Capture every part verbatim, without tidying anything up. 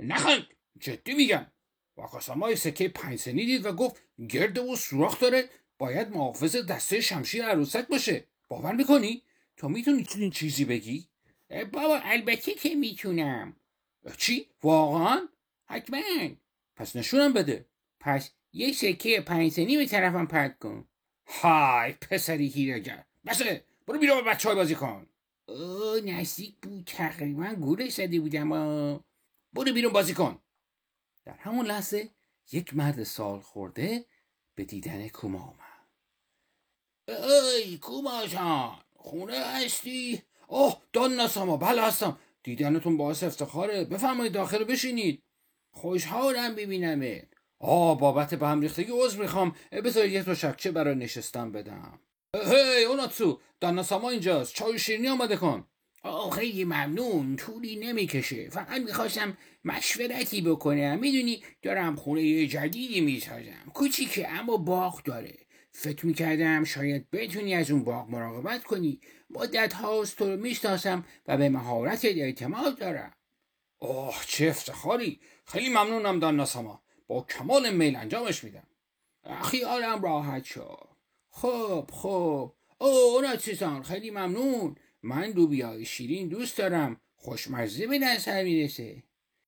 نخند، جدی میگم. واکاساما سکه پنج سنی دید و گفت گرده و سوراخ داره، باید محافظ دسته شمشیر عروسک باشه. باور میکنی؟ تو میتونی چنین چیزی بگی؟ بابا البته که میتونم. چی؟ واقعا؟ حتما. پس نشونم بده. پس یه سکه پنج سنی به طرفم پرت کن. های پسری هیره‌گر، بسه، برو بیرون با بچه های بازی کن. اوه نزدیک بود، تقریبا گولش زده بودم. برو بیرون بازی کن. در همون لحظه یک مرد سال خورده به دیدن کوما آمد. ای کوما جان، خونه هستی؟ اوه داناساما، بله هستم. دیدنتون باعث افتخاره. بفرمایید داخل بشینید. خوشحالم ببینمه. آه بابت به هم ریختگی عذر میخوام. بذار یه تو شکچه برای نشستن بدم. هی اوناتسو، داناساما اینجاست. چای شیرینی آماده کن. آه خیلی ممنون، طولی نمیکشه. فقط میخواستم مشورتی بکنم. میدونی دارم خونه جدیدی میسازم، کوچیکه اما باغ داره. فکر میکردم شاید بتونی از اون باغ مراقبت کنی. مدت هاست تو رو میشناسم و به مهارت اعتماد دارم. اوه چه افتخاری. خیلی ممنونم داناساما. با کمال میل انجامش میدم. خیالم راحت شد. خب خب اوه اوناتسو خیلی ممنون. من لوبیای شیرین دوست دارم. خوشمزه به نظر میرسه.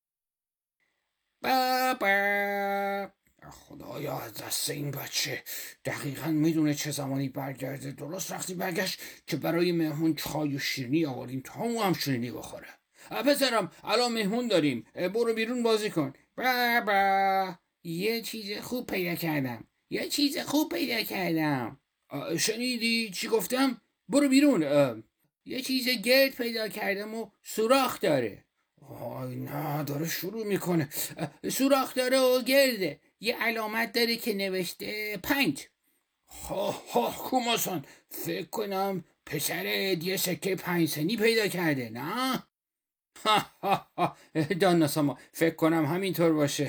بابا خدایا از دست این بچه. دقیقا میدونه چه زمانی برگرده. درست وقتی برگشت که برای مهمون چای و شیرینی آوردیم تا اون هم شیرینی بخوره. پسرم الان مهمون داریم، برو بیرون بازی کن. بابا یه چیز خوب پیدا کردم. یه چیز خوب پیدا کردم. شنیدی چی گفتم؟ برو بیرون. یه چیز گرد پیدا کردم و سوراخ داره. آی نه داره شروع میکنه. سوراخ داره و گرده. یه علامت داره که نوشته پنج. ها ها کوماسان، فکر کنم پسرت یه سکه پنج سنی پیدا کرده، نه؟ ها ها ها داناساما فکر کنم همینطور باشه.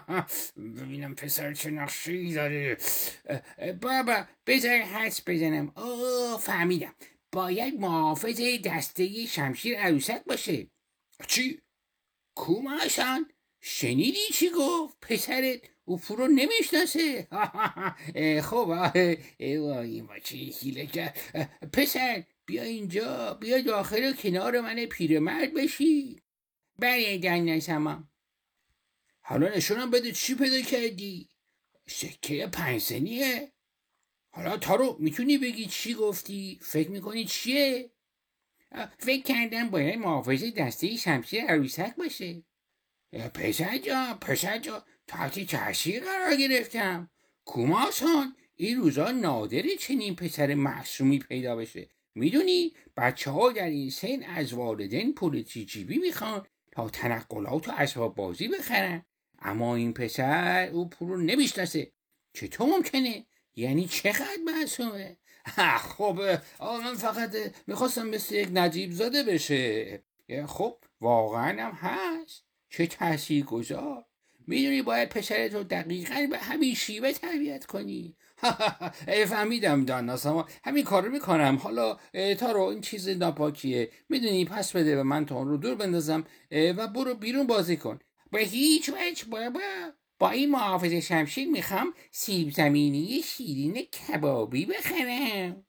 ببینم پسر چه نقشه‌ای داره. بابا بذار حدس بزنم. اوه فهمیدم، باید محافظ دسته شمشیر عروسک باشه. چی؟ کوماشان شنیدی چی گفت؟ پسرت او رو نمیشناسه. خب این بچه حیله کرد. پسر بیا اینجا، بیا داخل و کنار من پیرمرد بشی. بله داناساما. حالا نشونم بده چی پیدا کردی؟ سکه پنج سنیه. حالا تارو میتونی بگی چی گفتی؟ فکر میکنی چیه؟ فکر کردم باید محافظ دسته شمشیر عروسک باشه. پسر جان پسر جان تحت تاثیر قرار گرفتم. کوماسان این روزا نادره چنین پسر معصومی پیدا بشه. میدونی بچه ها در این سن از والدین پول جیبی میخوان تا تنقلات و اسباب بازی بخرن، اما این پسر او پول رو نمیشناسه. چطور ممکنه؟ یعنی چقدر معصومه؟ خب من فقط میخواستم مثل یک نجیب زاده بشه. خب واقعا هم هست. چه تأثیر گذار. میدونی باید پسرت رو دقیقاً به همین شیوه تربیت کنی. فهمیدم داناساما، همین کار رو میکنم. حالا تارو این چیز ناپاکیه، میدونی پس بده به من تا اون رو دور بندازم و برو بیرون بازی کن. به هیچ وجه بابا. با این محافظ شمشیر میخوام سیب زمینی شیرین کبابی بخرم.